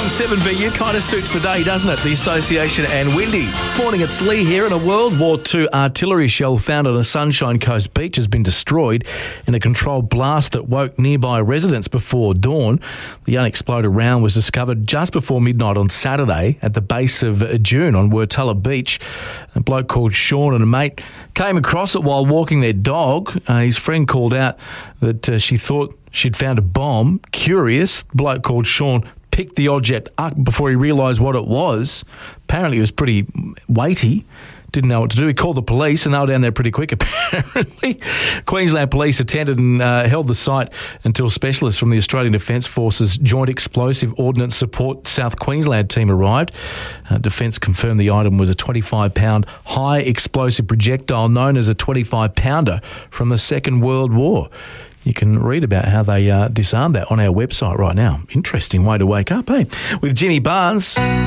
on 7BU kind of suits the day, doesn't it? The Association and Windy. Morning, it's Lee here. And a World War II artillery shell found on a Sunshine Coast beach has been destroyed in a controlled blast that woke nearby residents before dawn. The unexploded round was discovered just before midnight on Saturday at the base of June on Wertulla Beach. A bloke called Sean and a mate came across it while walking their dog. His friend called out that she thought she'd found a bomb. Curious, the bloke called Sean picked the object up before he realised what it was. Apparently it was pretty weighty. Didn't know what to do. He called the police and they were down there pretty quick, apparently. Queensland Police attended and held the site until specialists from the Australian Defence Force's Joint Explosive Ordnance Support South Queensland team arrived. Defence confirmed the item was a 25-pound high explosive projectile known as a 25-pounder from the Second World War. You can read about how they disarmed that on our website right now. Interesting way to wake up, eh? With Jimmy Barnes.